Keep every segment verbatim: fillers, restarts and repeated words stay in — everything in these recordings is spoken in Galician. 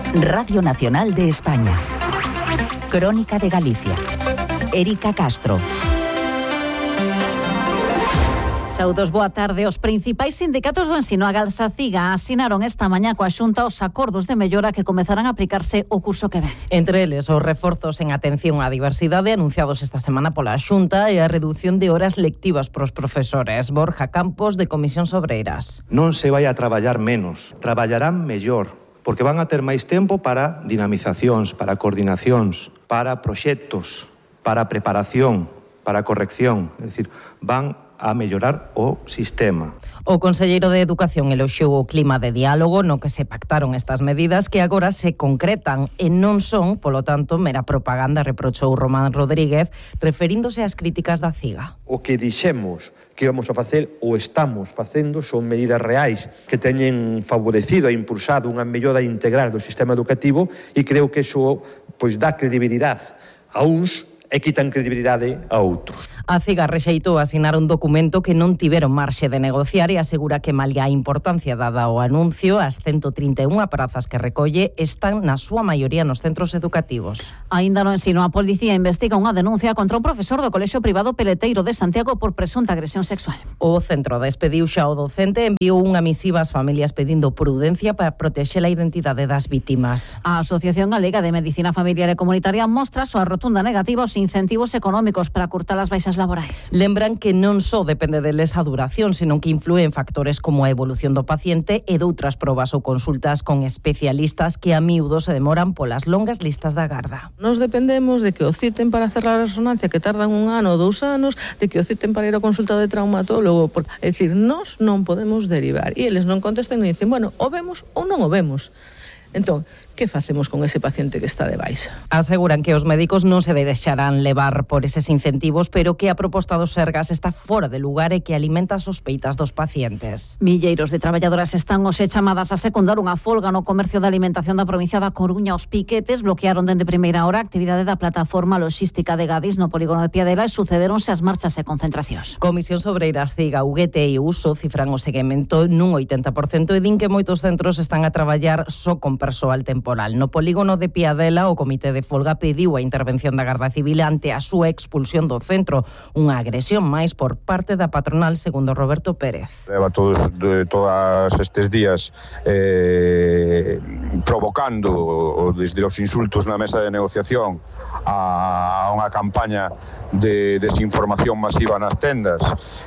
Radio Nacional de España. Crónica de Galicia. Erika Castro. Saudos, boa tarde. Os principais sindicatos do ensino, a Galsaciga, asinaron esta mañá coa Xunta os acordos de mellora que comezarán a aplicarse o curso que ven. Entre eles, os reforzos en atención á diversidade anunciados esta semana pola Xunta e a reducción de horas lectivas pros profesores. Borja Campos, de Comisións Obreiras. Non se vai a traballar menos, traballarán mellor, porque van a ter máis tempo para dinamizacións, para coordinacións, para proxectos, para preparación, para corrección. É dicir, van a mellorar o sistema. O conselleiro de Educación eloxiou o clima de diálogo no que se pactaron estas medidas que agora se concretan e non son, polo tanto, mera propaganda, reprochou Román Rodríguez, referíndose ás críticas da CIGA. O que dixemos que íbamos a facer ou estamos facendo son medidas reais que teñen favorecido e impulsado unha mellora integral do sistema educativo e creo que iso pois dá credibilidade a uns e quitan credibilidade a outros. A CIGA rexeitou asinar un documento que non tiveron marxe de negociar e asegura que, malia a importancia dada ao anuncio, as ciento trinta e unha prazas que recolle están na súa maioría nos centros educativos. Aínda no ensino, a policía investiga unha denuncia contra un profesor do Colexio Privado Peleteiro de Santiago por presunta agresión sexual. O centro despediu xa o docente e enviou unha misiva ás familias pedindo prudencia para protexer a identidade das vítimas. A Asociación Galega de Medicina Familiar e Comunitaria mostra a súa rotunda negativa aos incentivos económicos para curtar as baixas laborais. Lembran que non só depende deles a duración, senón que influen factores como a evolución do paciente e doutras probas ou consultas con especialistas que a miúdo se demoran polas longas listas da garda. Nos dependemos de que o citen para hacer a resonancia, que tardan un ano ou dous anos, de que o citen para ir a consulta de traumatólogo. É dicir, nós non podemos derivar. E eles non contestan e dicen, bueno, o vemos ou non o vemos. Entón, que facemos con ese paciente que está de baixa? Aseguran que os médicos non se deixarán levar por eses incentivos, pero que a proposta dos Sergas está fora de lugar e que alimenta as sospeitas dos pacientes. Milleiros de traballadoras están hoxe chamadas a secundar unha folga no comercio de alimentación da provincia da Coruña. Os piquetes bloquearon dende primeira hora a actividade da plataforma logística de Gadis no polígono de Piadela e sucederonse as marchas e concentracións. Comisións Obreiras, CIGA, U G T e Uso cifran o seguimento nun oitenta por cento e din que moitos centros están a traballar só con persoal temporal. No polígono de Piadela, o Comité de Folga pediu a intervención da Garda Civil ante a súa expulsión do centro, unha agresión máis por parte da patronal, segundo Roberto Pérez. Leva todos de todas estes días eh, provocando desde os insultos na mesa de negociación a unha campaña de desinformación masiva nas tendas,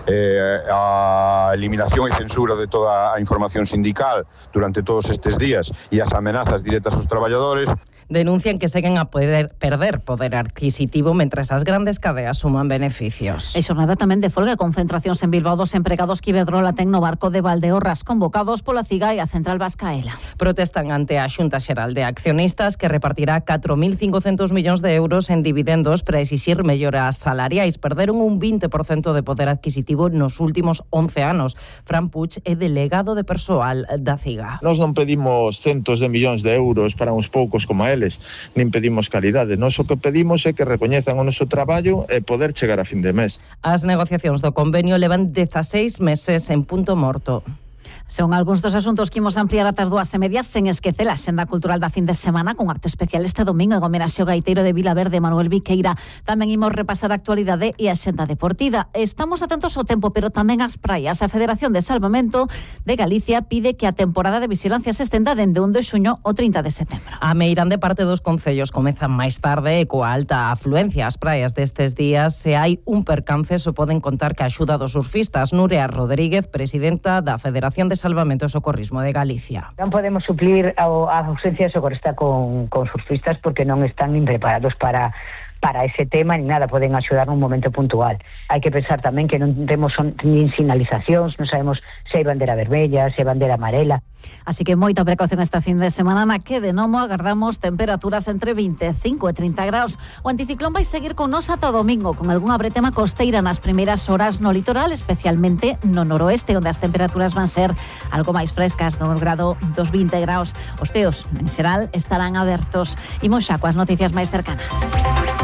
eh, a eliminación e censura de toda a información sindical durante todos estes días e as amenazas directas aos traballadores. Denuncian que seguen a poder perder poder adquisitivo mentres as grandes cadeas suman beneficios. E xornada tamén de folga e concentracións en Bilbao dos empregados que Iberdrola ten no barco de Valdeorras, convocados pola CIGA e a Central Vasca Ela. Protestan ante a Xunta Xeral de Accionistas, que repartirá catro mil cincocentos millóns de euros en dividendos para exixir melloras salariais. Perderon un vinte por cento de poder adquisitivo nos últimos once anos. Fran Puig é delegado de persoal da CIGA. Nós non pedimos centos de millóns de euros para uns poucos como a eles, nin pedimos calidade. Nós o que pedimos é que recoñezan o noso traballo e poder chegar a fin de mes. As negociacións do convenio levan dezaseis meses en punto morto. Son algúns dos asuntos que imos ampliar ata as dúas e medias, sen esquecer a xenda cultural da fin de semana, con acto especial este domingo en homenaxe ao gaiteiro de Vilaverde, Manuel Viqueira. Tamén imos repasar a actualidade e a xenda deportiva. Estamos atentos ao tempo, pero tamén ás praias. A Federación de Salvamento de Galicia pide que a temporada de vigilancia se estenda dende un de xuño ao trinta de setembro. A meirande parte dos concellos comezan máis tarde e coa alta afluencia ás praias destes días. Se hai un percance, só poden contar que a axuda dos surfistas. Nuria Rodríguez, presidenta da Federación de Salvamento e Socorrismo de Galicia. Non podemos suplir a ausencia socorrista con, con surfistas porque non están nin preparados para para ese tema, ni nada, poden axudar nun momento puntual. Hai que pensar tamén que non temos nin sinalizacións, non sabemos se hai bandera vermella, se hai bandera amarela. Así que moita precaución esta fin de semana, na que de nomo agardamos temperaturas entre vinte e cinco e trinta graus. O anticiclón vai seguir con nos ata o domingo, con algunha bretema costeira nas primeiras horas no litoral, especialmente no noroeste, onde as temperaturas van ser algo máis frescas, do grado dos vinte graus. Os teos, en xeral, estarán abertos. Imos xa coas noticias máis cercanas.